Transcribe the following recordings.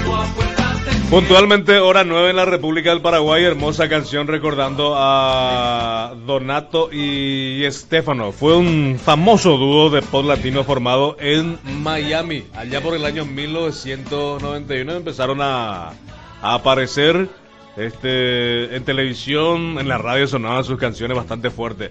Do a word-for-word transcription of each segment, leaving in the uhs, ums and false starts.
Puntualmente, hora nueve en la República del Paraguay, hermosa canción recordando a Donato y Estefano. Fue un famoso dúo de pop latino formado en Miami. Allá por el año mil novecientos noventa y uno empezaron a, a aparecer este, en televisión, en la radio sonaban sus canciones bastante fuertes.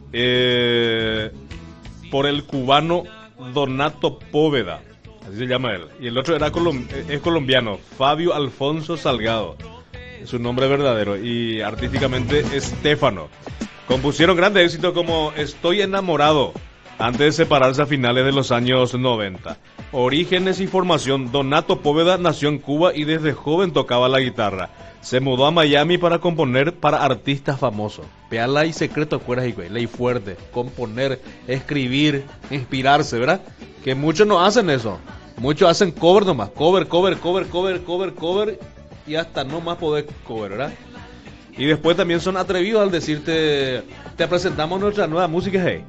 Eh, por el cubano Donato Póveda. Así se llama él. Y el otro era colom- es colombiano, Fabio Alfonso Salgado. Es su nombre verdadero. Y artísticamente Estefano. Compusieron grandes éxitos como Estoy enamorado, antes de separarse a finales de los años noventa. Orígenes y formación. Donato Póveda nació en Cuba y desde joven tocaba la guitarra. Se mudó a Miami para componer para artistas famosos. Peala y secreto fuera y ley fuerte. Componer, escribir, inspirarse, ¿verdad? Que muchos no hacen eso. Muchos hacen cover nomás. Cover, cover, cover, cover, cover, cover. Y hasta no más poder cover, ¿verdad? Y después también son atrevidos al decirte, te presentamos nuestra nueva música, hey.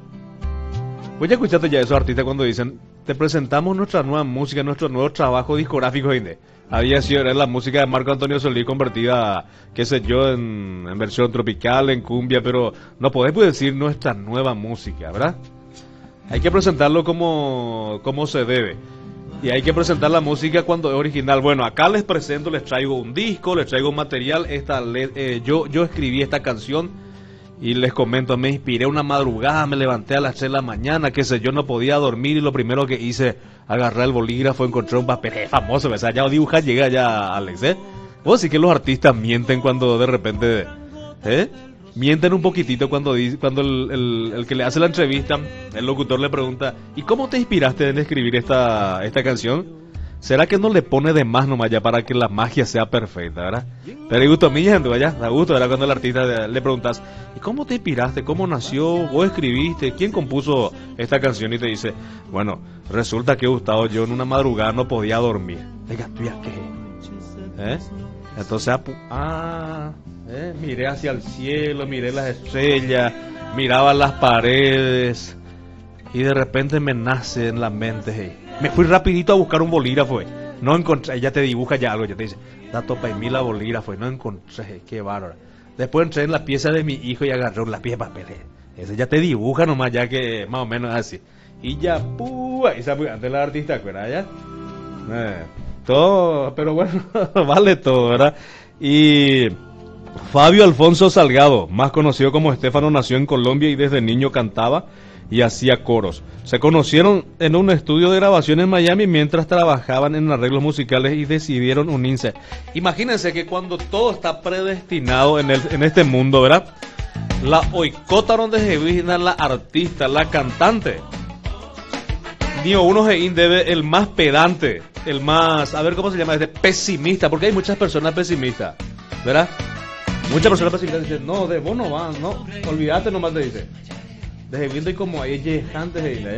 Pues ya escuchaste ya esos artistas cuando dicen, te presentamos nuestra nueva música, nuestro nuevo trabajo discográfico, hey. Había sido era la música de Marco Antonio Solís convertida, qué sé yo, en, en versión tropical, en cumbia, pero no podés decir nuestra nueva música, ¿verdad? Hay que presentarlo como, como se debe. Y hay que presentar la música cuando es original. Bueno, acá les presento, les traigo un disco, les traigo un material. Esta, eh, yo, yo escribí esta canción y les comento, me inspiré una madrugada, me levanté a las tres de la mañana, qué sé yo, no podía dormir y lo primero que hice, agarrar el bolígrafo, encontré un papel eh, famoso, o sea, ya dibujar llega ya, Alex, ¿eh? Vos sí que los artistas mienten cuando de repente, ¿eh? Mienten un poquitito cuando dice, cuando el, el, el que le hace la entrevista, el locutor le pregunta, ¿y cómo te inspiraste en escribir esta, esta canción? ¿Será que no le pone de más nomás ya para que la magia sea perfecta, verdad? Pero hay gusto a mí, gente, vaya, da gusto, ¿verdad? Cuando el artista le preguntas, ¿y cómo te inspiraste? ¿Cómo nació? ¿Vos escribiste? ¿Quién compuso esta canción? Y te dice, bueno, resulta que Gustavo, yo en una madrugada no podía dormir. Venga, ¿tú ya qué? ¿Eh? Entonces, ah, eh, miré hacia el cielo, miré las estrellas, miraba las paredes y de repente me nace en la mente, hey. Me fui rapidito a buscar un bolígrafo, eh. No encontré, ella te dibuja ya algo, ya te dice, da topa y mil la bolígrafo, no encontré, hey, qué bárbaro. Después entré en la pieza de mi hijo y agarré un lápiz de papel, eh. Ese ya te dibuja nomás, ya que más o menos es así. Y ya, púa, y se antes la artista, ¿verdad? Ya. Eh, todo, pero bueno, vale todo, ¿verdad? Y Fabio Alfonso Salgado, más conocido como Estefano, nació en Colombia y desde niño cantaba y hacía coros. Se conocieron en un estudio de grabación en Miami mientras trabajaban en arreglos musicales y decidieron unirse. Imagínense que cuando todo está predestinado en, el, en este mundo, ¿verdad? La oicota donde se vigina la artista, la cantante. Digo, uno se debe el más pedante, el más, a ver cómo se llama, este pesimista, porque hay muchas personas pesimistas, ¿verdad? Muchas personas pesimistas dicen, no, de vos no vas, no, olvídate nomás, te dice. Desde viendo y como hay antes de ir allá.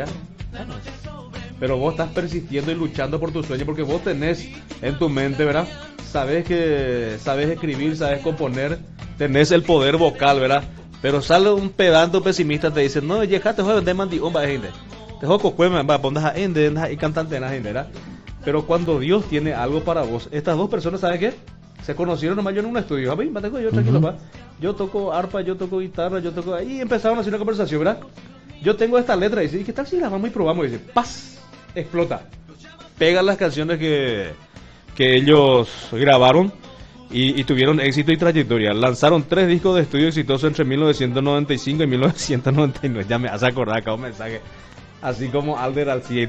Pero vos estás persistiendo y luchando por tu sueño porque vos tenés en tu mente, ¿verdad? Sabes que sabes escribir, sabes componer, tenés el poder vocal, ¿verdad? Pero sale un pedante pesimista te dice, no, llegate joven de mandi umba gente. Te joco cuema, va pondas a ende y cantante na gente, ¿verdad? Pero cuando Dios tiene algo para vos, estas dos personas, ¿sabes qué? Se conocieron nomás yo en un estudio. A mí, me tengo yo tranquilo, uh-huh. Yo toco arpa, yo toco guitarra, yo toco... Ahí empezaron a hacer una conversación, ¿verdad? Yo tengo esta letra y dice, ¿qué tal si la vamos y probamos? Y dice, ¡paz! Explota. Pegan las canciones que, que ellos grabaron y, y tuvieron éxito y trayectoria. Lanzaron tres discos de estudio exitosos entre mil novecientos noventa y cinco y mil novecientos noventa y nueve. Ya me hace acordar acá un mensaje. Así como Alder Alcide.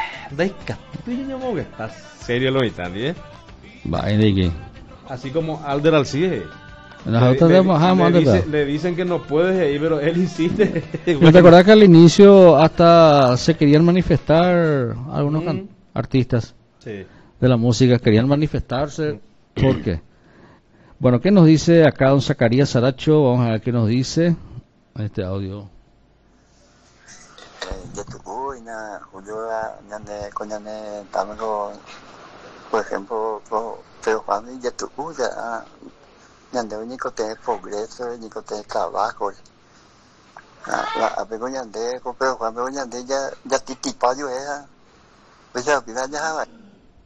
¿Estás serio lo mitad, eh? Va, ¿de qué? Así como Alder Alcide. Le, le, le, le, dice, le dicen que no puedes ir, pero él insiste. ¿No te acordás que al inicio hasta se querían manifestar algunos mm. can- artistas sí. de la música? Querían manifestarse. ¿Por qué? Bueno, ¿qué nos dice acá don Zacarías Saracho? Vamos a ver qué nos dice este audio. Por ejemplo, pero Juan y tu usa ñande ni ko te progreso ni ko te trabajo la apego ñande ko pero Juan pero ñande ya ya titipa yo esa pues ya pida ya.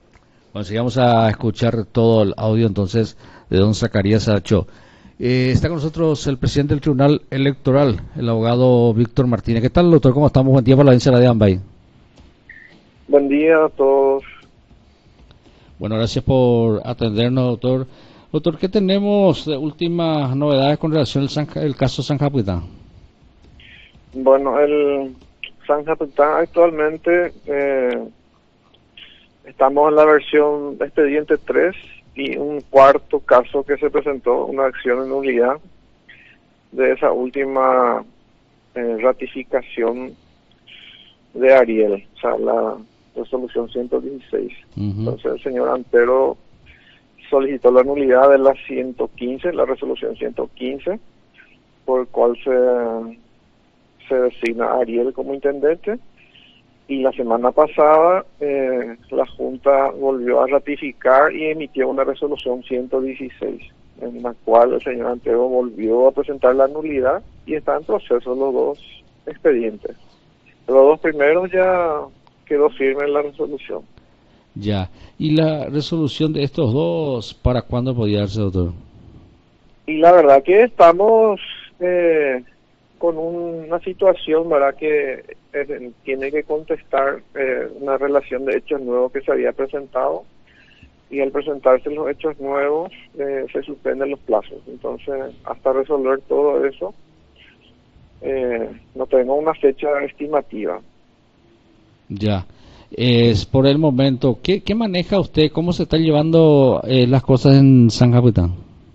Bueno, sigamos a escuchar todo el audio entonces de don Zacarías Saracho. Eh, está con nosotros el presidente del Tribunal Electoral, el abogado Víctor Martínez. ¿Qué tal, doctor? ¿Cómo estamos? Buen día para la audiencia de Ambay. Buen día a todos. Bueno, gracias por atendernos, doctor. Doctor, ¿qué tenemos de últimas novedades con relación al San, el caso San Capitán? Bueno, el San Capitán actualmente eh, estamos en la versión expediente tres y un cuarto caso que se presentó, una acción en nulidad de esa última eh, ratificación de Ariel, o sea, la resolución ciento dieciséis. Uh-huh. Entonces el señor Antero solicitó la nulidad de la ciento quince, la resolución ciento quince, por el cual se, se designa a Ariel como intendente. Y la semana pasada eh, la Junta volvió a ratificar y emitió una resolución ciento dieciséis, en la cual el señor Antero volvió a presentar la nulidad y está en proceso los dos expedientes. Los dos primeros ya quedó firme en la resolución. Ya. ¿Y la resolución de estos dos, para cuándo podría darse, doctor? Y la verdad que estamos eh, con una situación, ¿verdad?, que eh, tiene que contestar eh, una relación de hechos nuevos que se había presentado, y al presentarse los hechos nuevos eh, se suspenden los plazos. Entonces, hasta resolver todo eso, eh, no tengo una fecha estimativa. Ya. Es por el momento, ¿qué, qué maneja usted? ¿Cómo se están llevando eh, las cosas en San Capitán?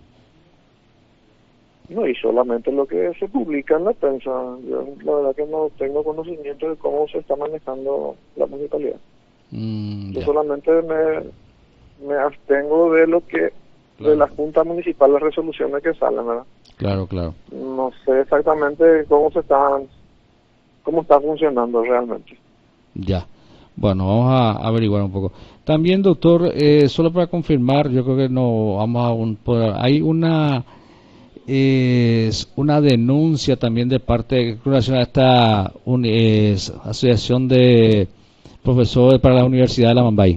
No, y solamente lo que se publica en la prensa. Yo la verdad que no tengo conocimiento de cómo se está manejando la municipalidad. Mm, Yo solamente me, me abstengo de lo que claro. de la Junta Municipal, las resoluciones que salen, ¿verdad? Claro, claro. No sé exactamente cómo se están, cómo está funcionando realmente. Ya. Bueno, vamos a averiguar un poco. También, doctor, eh, solo para confirmar, yo creo que no vamos a un, hay una eh, una denuncia también de parte con relación a esta un, eh, asociación de profesores para la Universidad de la Mambay.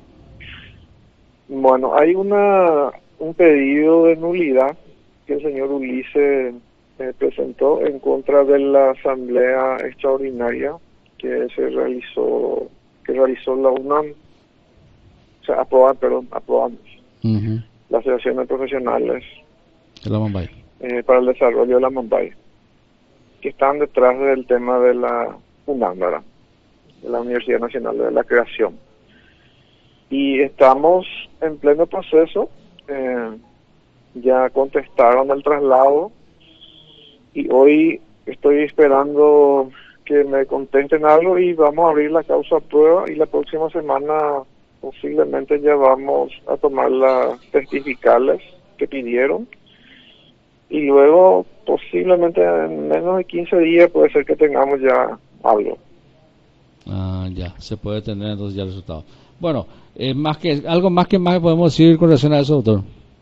Bueno, hay una un pedido de nulidad que el señor Ulises eh, presentó en contra de la asamblea extraordinaria que se realizó que realizó la UNAM, o sea, aprobar, perdón, aprobamos uh-huh. la Asociación de Profesionales de la Mambay eh, para el desarrollo de la Mambay, que están detrás del tema de la UNAM, ¿verdad?, de la Universidad Nacional de la Creación. Y estamos en pleno proceso, eh, ya contestaron el traslado y hoy estoy esperando que me contesten algo y vamos a abrir la causa a prueba, y la próxima semana posiblemente ya vamos a tomar las testificales que pidieron, y luego posiblemente en menos de quince días puede ser que tengamos ya algo. Ah, ya, se puede tener entonces ya el resultado. Bueno, eh, más que algo más que más podemos decir con relación a eso, doctor.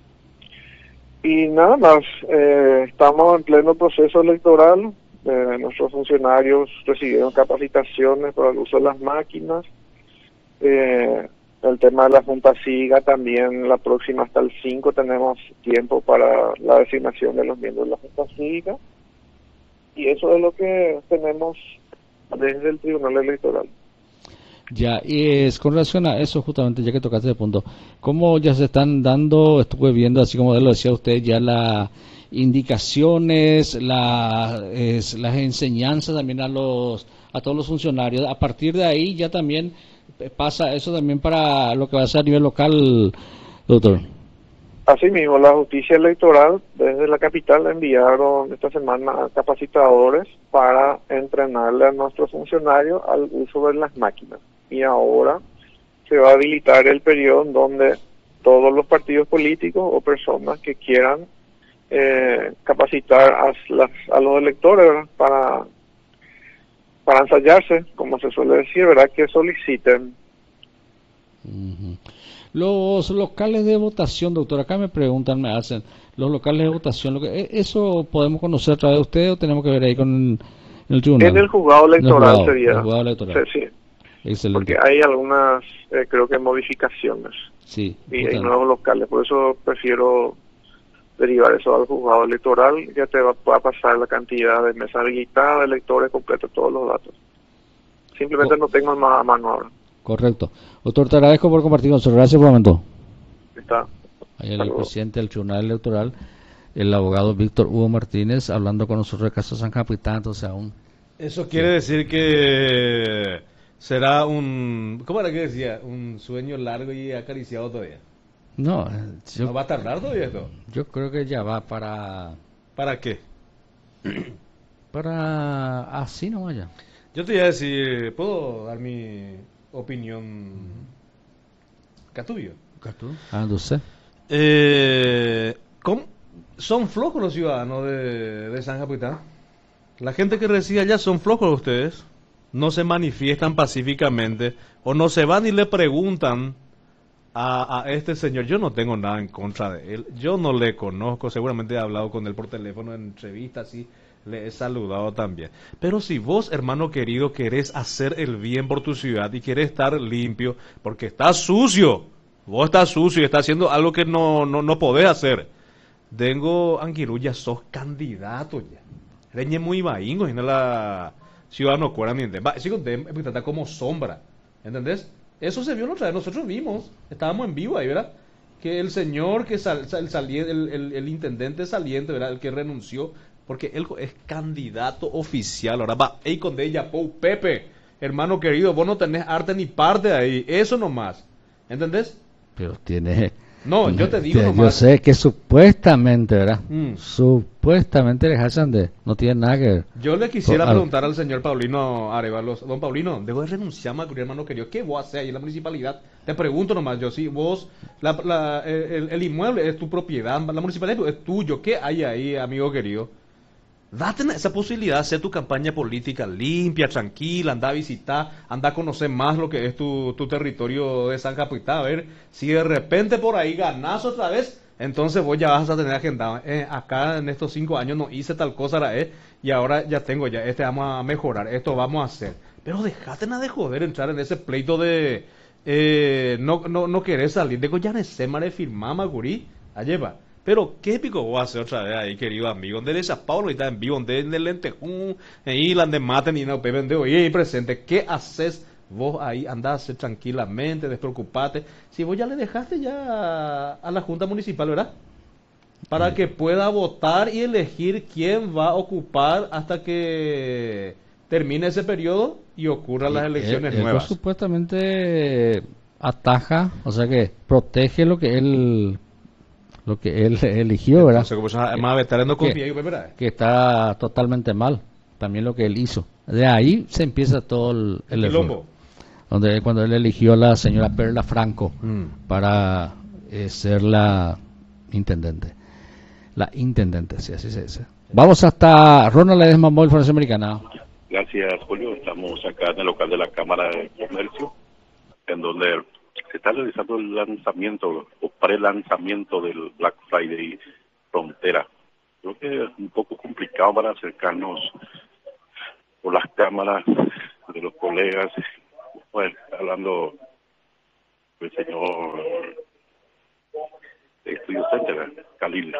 Y nada más, eh, estamos en pleno proceso electoral. Eh, nuestros funcionarios recibieron capacitaciones para el uso de las máquinas. Eh, el tema de la Junta SIGA también, la próxima hasta el cinco tenemos tiempo para la designación de los miembros de la Junta SIGA. Y eso es lo que tenemos desde el Tribunal Electoral. Ya, y es con relación a eso justamente, ya que tocaste el punto, ¿cómo ya se están dando, estuve viendo, así como lo decía usted, ya la indicaciones, la, es, las enseñanzas también a los a todos los funcionarios? A partir de ahí ya también pasa eso también para lo que va a ser a nivel local, doctor. Asimismo, la justicia electoral desde la capital enviaron esta semana capacitadores para entrenarle a nuestros funcionarios al uso de las máquinas, y ahora se va a habilitar el periodo en donde todos los partidos políticos o personas que quieran Eh, capacitar a, las, a los electores, ¿verdad?, para para ensayarse, como se suele decir, ¿verdad?, que soliciten. Uh-huh. Los locales de votación, doctor, acá me preguntan, me hacen, los locales de votación, lo que, ¿eso podemos conocer a través de usted o tenemos que ver ahí con el, el tribunal? En el juzgado electoral el juzgado, sería. El juzgado electoral. Sí, sí. Excelente. Porque hay algunas, eh, creo que modificaciones. Sí. Y hay Justamente. nuevos locales, por eso prefiero derivar eso al juzgado electoral, ya te va, va a pasar la cantidad de mesas habilitadas, electores completos, todos los datos. Simplemente Oh. no tengo más a mano ahora. Correcto. Doctor, te agradezco por compartir con nosotros. Gracias por el momento. Está. Ahí el Saludos. presidente del Tribunal Electoral, el abogado Víctor Hugo Martínez, hablando con nosotros del caso San Capitán, entonces aún. Eso quiere decir que será un, ¿cómo era que decía? Un sueño largo y acariciado todavía. No, eh, ¿No yo, va a tardar todavía esto? yo creo que ya va para, ¿Para qué? para así no vaya. Yo te voy a decir, ¿puedo dar mi opinión catubio? Ah, no sé. Eh, ¿cómo? Son flojos los ciudadanos de, de San Capitán. La gente que reside allá son flojos ustedes. No se manifiestan pacíficamente o no se van y le preguntan a, a este señor. Yo no tengo nada en contra de él. Yo no le conozco. Seguramente he hablado con él por teléfono en entrevistas y le he saludado también. Pero si vos, hermano querido, querés hacer el bien por tu ciudad y querés estar limpio, porque estás sucio, vos estás sucio y estás haciendo algo que no, no, no podés hacer. Dengo Anguirú, ya sos candidato ya. Reñe muy baingo, y no la ciudadano cuera miente. Va, sigo de trata como sombra. ¿Entendés? Eso se vio la otra vez, nosotros vimos, estábamos en vivo ahí, ¿verdad? Que el señor que sal, el, salien, el, el, el intendente saliente, ¿verdad? El que renunció, porque él es candidato oficial. Ahora va, ey con de ella, Pou, Pepe, hermano querido, vos no tenés arte ni parte ahí, eso nomás. ¿Entendés? Pero tiene... No, yo te digo Yo nomás. sé que supuestamente, ¿verdad? Mm. Supuestamente les hacen de... No tiene nada que ver. Yo le quisiera Por- al- preguntar al señor Paulino Arevalos, don Paulino, debo de renunciar, Macri, hermano querido, ¿qué vos haces ahí en la municipalidad? Te pregunto nomás, yo, si vos, la, la, el, el inmueble es tu propiedad, la municipalidad es tuyo, ¿qué hay ahí, amigo querido? Date esa posibilidad, hacer tu campaña política limpia, tranquila, anda a visitar, anda a conocer más lo que es tu, tu territorio de San Capitán, a ver si de repente por ahí ganás otra vez, entonces vos ya vas a tener agendado, eh, acá en estos cinco años no hice tal cosa, la, eh, y ahora ya tengo, ya este vamos a mejorar, esto vamos a hacer. Pero dejate nada de joder entrar en ese pleito de eh, no, no, no querer salir, de ya ne sé, mare firmar, Magurí, allá va. Pero qué épico voy a hacer otra vez ahí, querido amigo. Donde de Sao Paulo y está en vivo, donde en el Lentejún, en Island de Maten y no pepen de hoy ahí presente. ¿Qué haces vos ahí? Andás tranquilamente, despreocupate. Si vos ya le dejaste ya a la Junta Municipal, ¿verdad? Para que pueda votar y elegir quién va a ocupar hasta que termine ese periodo y ocurran las elecciones Él- él nuevas. supuestamente ataja, o sea que protege lo que él lo que él eligió, ¿verdad? Entonces, como se llama, vetar no confía, yo, ¿verdad? Que está totalmente mal, también lo que él hizo. De ahí se empieza todo el, el error. Quilombo. Donde cuando él eligió a la señora Perla Franco Mm. para eh, ser la intendente. La intendente, sí, así se dice. Vamos hasta Ronald Ledesma, Móvil Formación Americana. Gracias, Julio. Estamos acá en el local de la Cámara de Comercio, en donde se está realizando el lanzamiento o pre-lanzamiento del Black Friday Frontera. Creo que es un poco complicado para acercarnos por las cámaras de los colegas. Bueno, hablando el señor de Estudio Center, Khalil.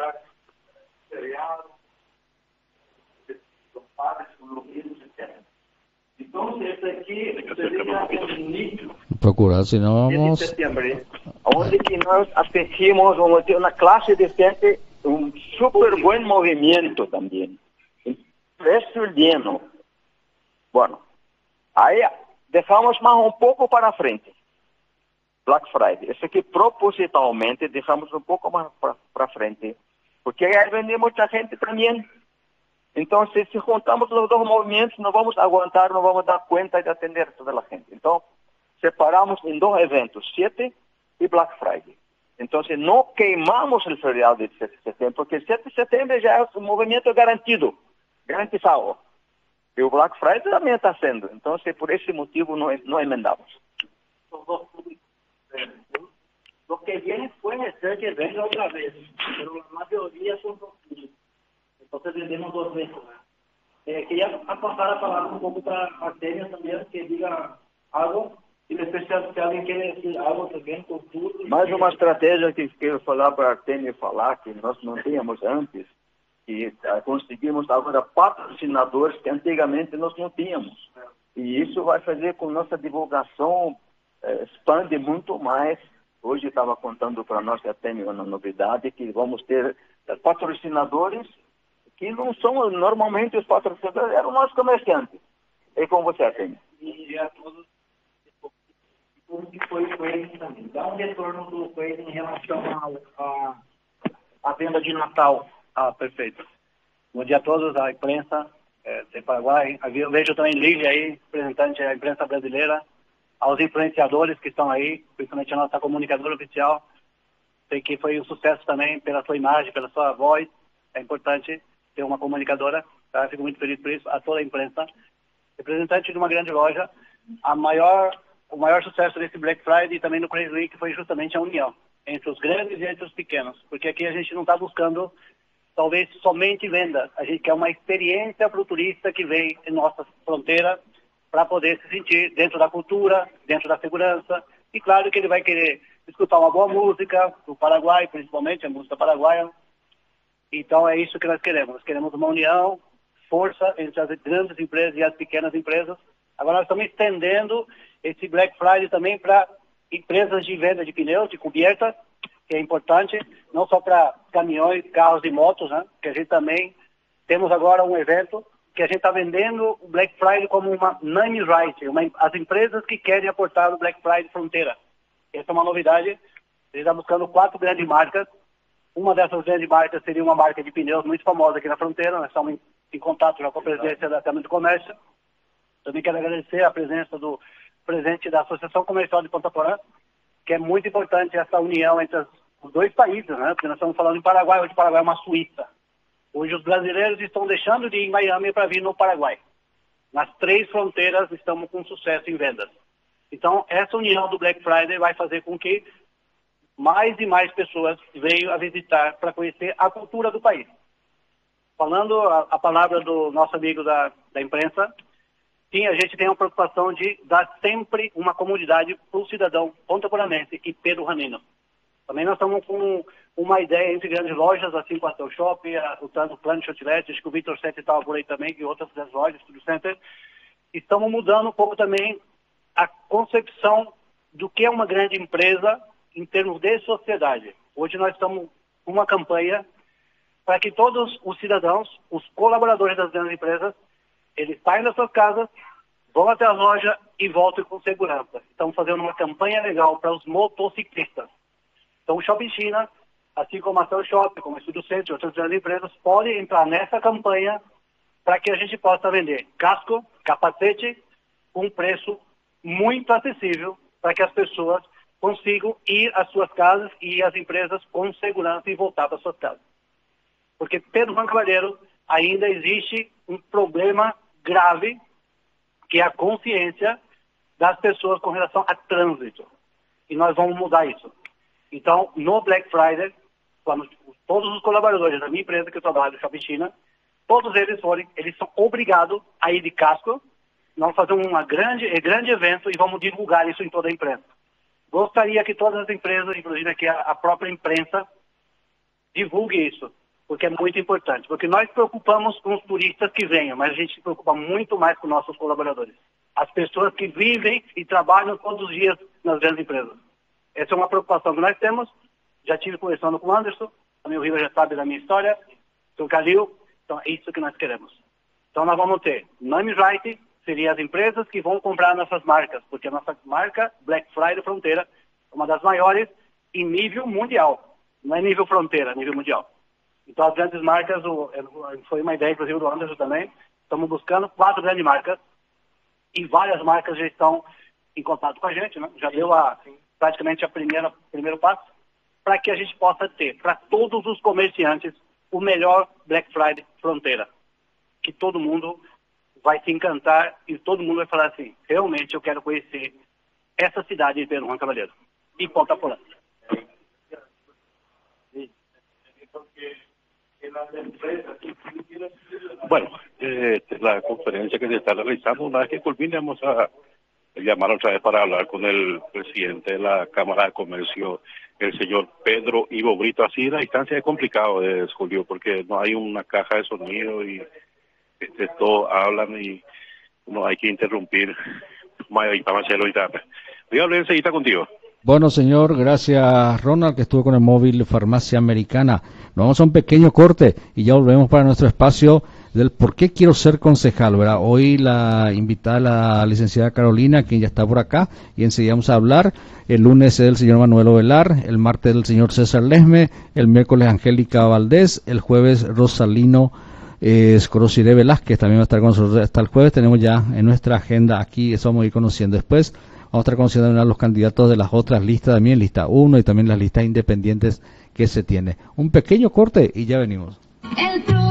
Entonces, aquí Hay que acercarnos un poquito. sería Procurar, si no de vamos... setembro, onde que nós assistimos, vamos ter uma classe de gente, um super bom movimento também. Preço lleno. Bueno, aí deixamos mais um pouco para frente. Black Friday. Isso aqui propositalmente deixamos um pouco mais para frente. Porque aí vem muita gente também. Então, se, se juntamos os dois movimentos, não vamos aguentar, não vamos dar conta de atender toda a gente. Então, separamos em dois eventos, sete e Black Friday. Então, não queimamos o feriado de sete de setembro, porque sete de setembro já é um movimento garantido, garantizado. E o Black Friday também está sendo. Então, por esse motivo, não, não emendamos. Lo que viene puede ser que venga otra vez, pero la mayoría son dos días. Entonces vendemos dos veces. Eh, quería pasar a falar um pouco para a Artemia também, que diga algo, e especial se alguém quer dizer algo também com tudo. Mais uma estratégia que quero falar para a Artemio falar, que nós não tínhamos antes, que conseguimos agora patrocinadores que antigamente nós não tínhamos. E isso vai fazer com que nossa divulgação eh, expande muito mais. Hoje estava contando para nós, Artemio, uma novidade, que vamos ter patrocinadores que não são normalmente os patrocinadores, eram nossos comerciantes. É com você, Artemio. E a todos o que foi com eles também. Dá um retorno do coelho em relação à à venda de Natal. Ah, perfeito. Bom dia a todos, a imprensa é, de Paraguai. Eu vejo também Lívia aí, representante da imprensa brasileira, aos influenciadores que estão aí, principalmente a nossa comunicadora oficial. Sei que foi um sucesso também pela sua imagem, pela sua voz. É importante ter uma comunicadora, tá? Fico muito feliz por isso. A toda a imprensa. Representante de uma grande loja, a maior, o maior sucesso desse Black Friday e também no Crazy Week foi justamente a união entre os grandes e entre os pequenos. Porque aqui a gente não está buscando talvez somente venda. A gente quer uma experiência para o turista que vem em nossa fronteira para poder se sentir dentro da cultura, dentro da segurança. E claro que ele vai querer escutar uma boa música do Paraguai, principalmente a música paraguaia. Então é isso que nós queremos. Nós queremos uma união, força entre as grandes empresas e as pequenas empresas. Agora nós estamos estendendo esse Black Friday também para empresas de venda de pneus, de coberta, que é importante, não só para caminhões, carros e motos, né? Que a gente também temos agora um evento que a gente está vendendo o Black Friday como uma name right, uma, as empresas que querem aportar no Black Friday Fronteira. Essa é uma novidade. A gente está buscando quatro grandes marcas. Uma dessas grandes marcas seria uma marca de pneus muito famosa aqui na fronteira. Nós estamos em, em contato já com a presidência da Câmara de Comércio. Também quero agradecer a presença do presidente da Associação Comercial de Ponta Porã, que é muito importante essa união entre as, os dois países, né? Porque nós estamos falando em Paraguai, hoje o Paraguai é uma Suíça. Hoje os brasileiros estão deixando de ir em Miami para vir no Paraguai. Nas três fronteiras estamos com sucesso em vendas. Então, essa união do Black Friday vai fazer com que mais e mais pessoas venham a visitar para conhecer a cultura do país. Falando a, a palavra do nosso amigo da, da imprensa, sim, a gente tem uma preocupação de dar sempre uma comunidade para o cidadão pontaporanense e peruanino. Também nós estamos com uma ideia entre grandes lojas, assim como a Teu Shop, a, o tanto Planet Outlet, acho que o Victor Sete estava por aí também, e outras grandes lojas, Studio Center. Estamos mudando um pouco também a concepção do que é uma grande empresa em termos de sociedade. Hoje nós estamos com uma campanha para que todos os cidadãos, os colaboradores das grandes empresas, eles saem das suas casas, vão até a loja e voltem com segurança. Estamos fazendo uma campanha legal para os motociclistas. Então o Shopping China, assim como a Teu Shop, como o Studio Center e outras grandes empresas, podem entrar nessa campanha para que a gente possa vender casco, capacete, com um preço muito acessível para que as pessoas consigam ir às suas casas e as empresas com segurança e voltar para as suas casas. Porque, Pedro Juan Cavalheiro, ainda existe um problema grave, que é a consciência das pessoas com relação a trânsito. E nós vamos mudar isso. Então, no Black Friday, quando todos os colaboradores da minha empresa que eu trabalho, Shopping China, todos eles forem, eles são obrigados a ir de casco. Nós vamos fazer um grande, grande evento e vamos divulgar isso em toda a imprensa. Gostaria que todas as empresas, inclusive aqui a, a própria imprensa, divulgue isso, porque é muito importante. Porque nós preocupamos com os turistas que venham, mas a gente se preocupa muito mais com nossos colaboradores. As pessoas que vivem e trabalham todos os dias nas grandes empresas. Essa é uma preocupação que nós temos. Já tive conversando com o Anderson, também o Riva já sabe da minha história, com o Calil. Então é isso que nós queremos. Então nós vamos ter name right, seriam as empresas que vão comprar nossas marcas, porque a nossa marca Black Friday Fronteira é uma das maiores em nível mundial. Não é nível fronteira, é nível mundial. Então as grandes marcas, o, foi uma ideia inclusive do Anderson também, estamos buscando quatro grandes marcas e várias marcas já estão em contato com a gente, né? Já deu a, praticamente a primeira primeiro passo, para que a gente possa ter, para todos os comerciantes, o melhor Black Friday Fronteira. Que todo mundo vai se encantar e todo mundo vai falar assim, realmente eu quero conhecer essa cidade de Pedro Juan Cavalheiro e Ponta Porã. Bueno, eh, la conferencia que se está realizando, una vez que culminemos a el llamar otra vez para hablar con el presidente de la Cámara de Comercio, el señor Pedro Ivo Brito. Así la distancia es complicado, es, Julio, porque no hay una caja de sonido y este, todos hablan y no hay que interrumpir. Voy a hablar enseguida contigo. Bueno, señor, gracias Ronald, que estuvo con el móvil Farmacia Americana. Nos vamos a un pequeño corte y ya volvemos para nuestro espacio del por qué quiero ser concejal, ¿verdad? Hoy la invitada la licenciada Carolina, quien ya está por acá, y enseguida vamos a hablar. El lunes es el señor Manuel Ovelar, el martes el señor César Lesme, el miércoles Angélica Valdés, el jueves Rosalino eh, Escorociré Velázquez, también va a estar con nosotros hasta el jueves. Tenemos ya en nuestra agenda aquí, eso vamos a ir conociendo después. Vamos a estar conociendo a los candidatos de las otras listas, también lista uno y también las listas independientes que se tiene. Un pequeño corte y ya venimos.